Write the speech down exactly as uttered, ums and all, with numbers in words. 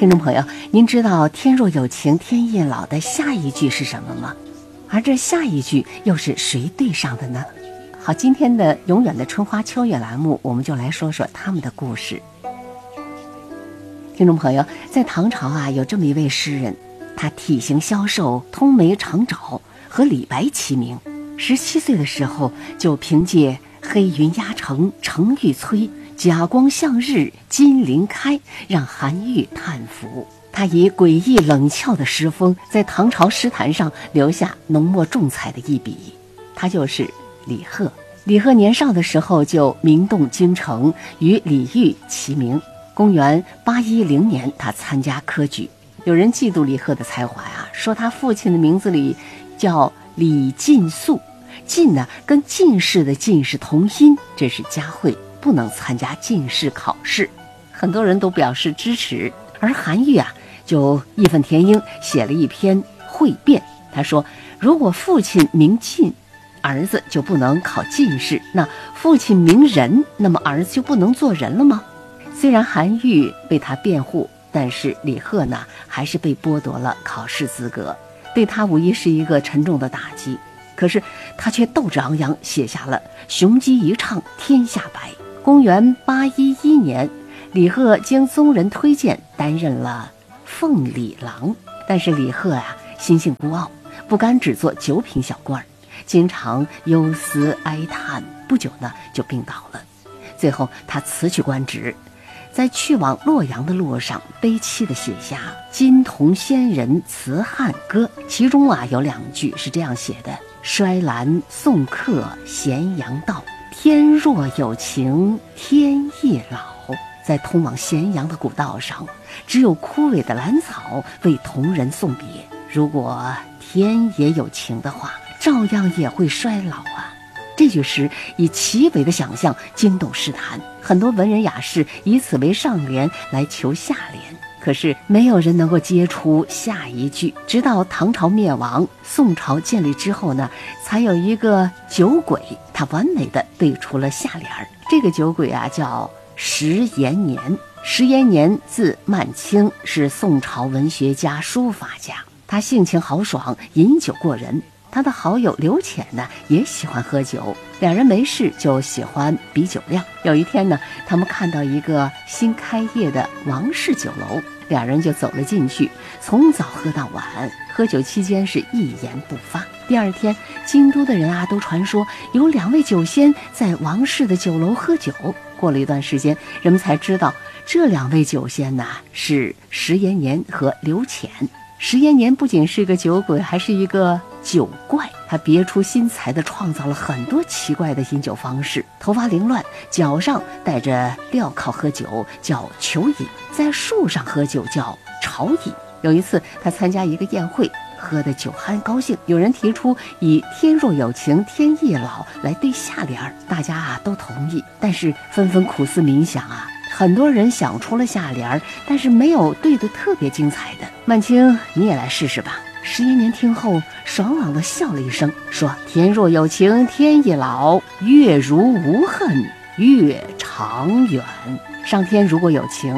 听众朋友，您知道天若有情天亦老的下一句是什么吗？而这下一句又是谁对上的呢？好，今天的永远的春花秋月栏目，我们就来说说他们的故事。听众朋友，在唐朝啊，有这么一位诗人，他体型消瘦，通眉长爪，和李白齐名。十七岁的时候，就凭借黑云压城城欲摧，甲光向日金鳞开，让韩愈叹服。他以诡异冷峭的诗风，在唐朝诗坛上留下浓墨重彩的一笔。他就是李贺。李贺年少的时候就名动京城，与李煜齐名。公元八一零年，他参加科举。有人嫉妒李贺的才华呀，说他父亲的名字里叫李进素，进呢跟进士的进是同音，这是佳慧，不能参加进士考试。很多人都表示支持，而韩愈啊就义愤填膺，写了一篇汇辩。他说，如果父亲名进，儿子就不能考进士，那父亲名仁，那么儿子就不能做人了吗？虽然韩愈为他辩护，但是李贺呢还是被剥夺了考试资格，对他无疑是一个沉重的打击。可是他却斗志昂扬，写下了雄鸡一唱天下白。公元八一一年，李贺经宗人推荐担任了奉礼郎，但是李贺啊心性孤傲，不甘只做九品小官，经常忧思哀叹，不久呢就病倒了。最后他辞去官职，在去往洛阳的路上悲凄地写下《金铜仙人辞汉歌》，其中啊有两句是这样写的：衰兰送客咸阳道，天若有情天亦老。在通往咸阳的古道上，只有枯萎的兰草为同人送别。如果天也有情的话，照样也会衰老啊。这句诗以奇伟的想象惊动诗坛，很多文人雅士以此为上联来求下联，可是没有人能够接出下一句。直到唐朝灭亡，宋朝建立之后呢，才有一个酒鬼，他完美的对出了下联。这个酒鬼啊叫石延年。石延年字曼青，是宋朝文学家书法家，他性情豪爽，饮酒过人。他的好友刘潜呢也喜欢喝酒，两人没事就喜欢比酒量。有一天呢，他们看到一个新开业的王氏酒楼，两人就走了进去，从早喝到晚，喝酒期间是一言不发。第二天，京都的人啊都传说有两位酒仙在王氏的酒楼喝酒。过了一段时间，人们才知道这两位酒仙呢是石延年和刘潜。石延年不仅是个酒鬼，还是一个酒怪，他别出心裁地创造了很多奇怪的饮酒方式。头发凌乱，脚上戴着镣铐喝酒叫裘饮，在树上喝酒叫朝饮。有一次他参加一个宴会，喝得酒酣高兴，有人提出以天若有情天亦老来对下联，大家啊都同意，但是纷纷苦思冥想啊，很多人想出了下联，但是没有对得特别精彩的。曼青，你也来试试吧。石延年听后爽朗地笑了一声，说：天若有情天亦老，月如无恨月长远。上天如果有情，